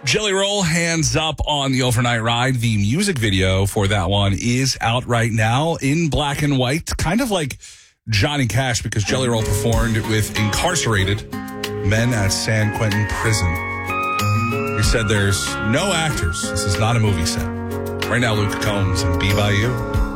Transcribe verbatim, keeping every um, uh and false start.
Jelly Roll, Hands Up on the Overnight Ride. The music video for that one is out right now in black and white, kind of like Johnny Cash, because Jelly Roll performed with incarcerated men at San Quentin Prison. He said there's no actors. This is not a movie set. Right now, Luke Combs and Be By You.